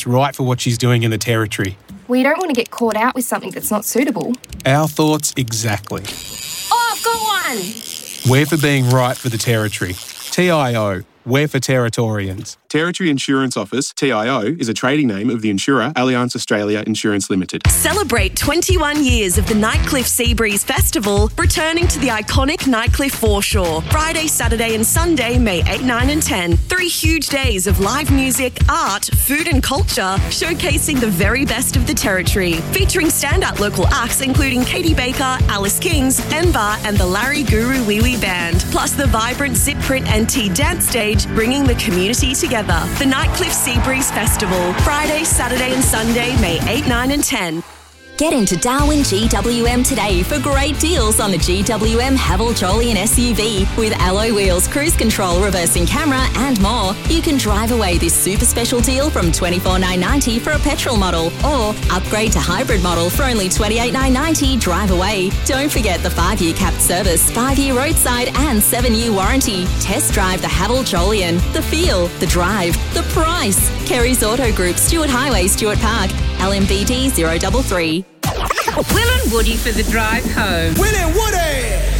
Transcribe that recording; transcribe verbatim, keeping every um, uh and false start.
It's right for what she's doing in the Territory. We don't want to get caught out with something that's not suitable. Our thoughts exactly. Oh, I've got one! We're for being right for the Territory. T I O. We're for Territorians. Territory Insurance Office, T I O, is a trading name of the insurer Allianz Australia Insurance Limited. Celebrate twenty-one years of the Nightcliff Seabreeze Festival, returning to the iconic Nightcliff foreshore. Friday, Saturday and Sunday, May eighth, nine and ten. Three huge days of live music, art, food and culture, showcasing the very best of the Territory. Featuring standout local acts including Katie Baker, Alice Kings, Enbar and the Larry Guru Wee Wee Band. Plus the vibrant Zip Print and Tea dance stage, bringing the community together. The Nightcliff Seabreeze Festival, Friday, Saturday and Sunday, May eighth, nine and ten. Get into Darwin G W M today for great deals on the G W M Haval Jolyon S U V with alloy wheels, cruise control, reversing camera and more. You can drive away this super special deal from twenty-four thousand nine hundred ninety dollars for a petrol model, or upgrade to hybrid model for only twenty-eight thousand nine hundred ninety dollars drive away. Don't forget the five-year capped service, five-year roadside and seven-year warranty. Test drive the Haval Jolyon. The feel, the drive, the price. Kerry's Auto Group, Stewart Highway, Stewart Park, L M B D zero three three. Will and Woody for the drive home. Will and Woody!